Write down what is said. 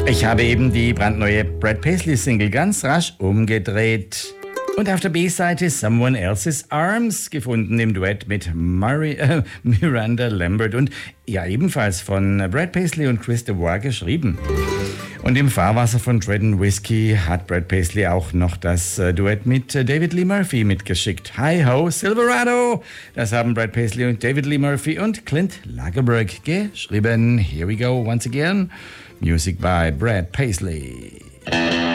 Ich habe eben die brandneue Brad Paisley-Single ganz rasch umgedreht und auf der B-Seite Someone Else's Arms gefunden im Duett mit Miranda Lambert und ja ebenfalls von Brad Paisley und Chris Devoire geschrieben. Und im Fahrwasser von Dredden Whiskey hat Brad Paisley auch noch das Duett mit David Lee Murphy mitgeschickt. Hi Ho Silverado! Das haben Brad Paisley und David Lee Murphy und Clint Lagerberg geschrieben. Here we go once again. Music by Brad Paisley.